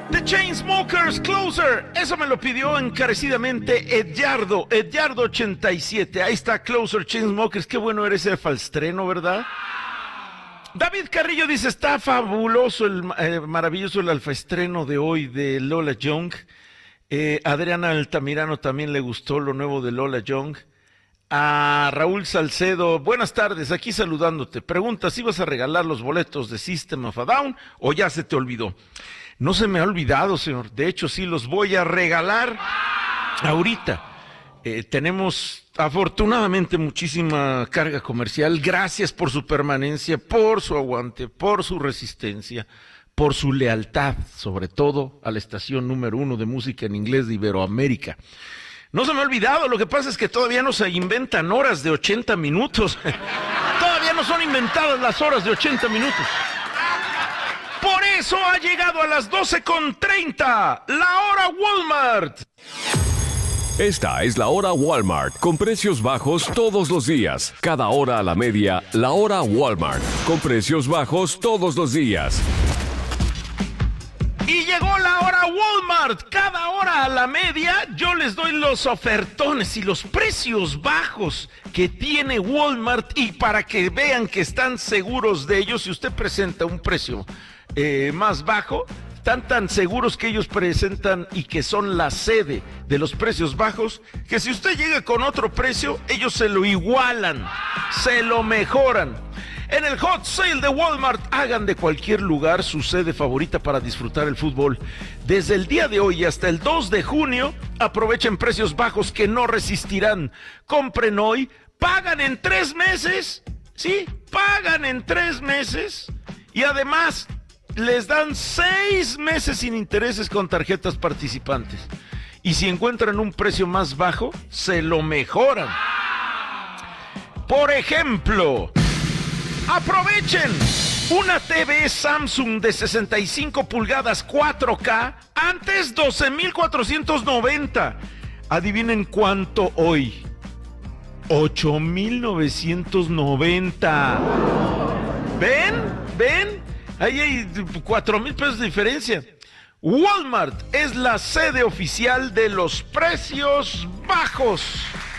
The Chainsmokers, Closer. Eso me lo pidió encarecidamente Edyardo87. Ahí está Closer, Chainsmokers. Qué bueno eres ese falstreno, ¿verdad? David Carrillo dice, está fabuloso, maravilloso el alfaestreno de hoy de Lola Young. Adriana Altamirano también le gustó lo nuevo de Lola Young. A Raúl Salcedo, buenas tardes, aquí saludándote. Pregunta, ¿si vas a regalar los boletos de System of a Down o ya se te olvidó? No se me ha olvidado, señor. De hecho, sí los voy a regalar ahorita. Tenemos afortunadamente muchísima carga comercial. Gracias por su permanencia, por su aguante, por su resistencia, por su lealtad, sobre todo a la estación número 1 de música en inglés de Iberoamérica. No se me ha olvidado, lo que pasa es que todavía no se inventan horas de 80 minutos. Todavía no son inventadas las horas de 80 minutos. Por eso ha llegado a las 12:30, la hora Walmart. Esta es la hora Walmart, con precios bajos todos los días. Cada hora a la media, la hora Walmart, con precios bajos todos los días. Y llegó la hora Walmart. Cada hora a la media yo les doy los ofertones y los precios bajos que tiene Walmart. Y para que vean que están seguros de ellos, si usted presenta un precio más bajo, están tan seguros que ellos presentan y que son la sede de los precios bajos, que si usted llega con otro precio, ellos se lo igualan, se lo mejoran. En el Hot Sale de Walmart, hagan de cualquier lugar su sede favorita para disfrutar el fútbol. Desde el día de hoy hasta el 2 de junio, aprovechen precios bajos que no resistirán. Compren hoy, pagan en 3 meses, ¿sí? Pagan en 3 meses y además les dan 6 meses sin intereses con tarjetas participantes. Y si encuentran un precio más bajo, se lo mejoran. Por ejemplo, aprovechen una TV Samsung de 65 pulgadas 4K, antes 12,490. Adivinen cuánto hoy. 8,990. ¿Ven? Ahí hay 4,000 pesos de diferencia. Walmart es la sede oficial de los precios bajos.